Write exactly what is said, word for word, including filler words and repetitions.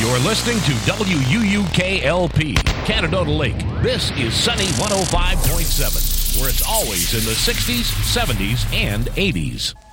You're listening to W U U K L P, Canadota Lake. This is Sunny one oh five point seven, where it's always in the sixties, seventies, and eighties.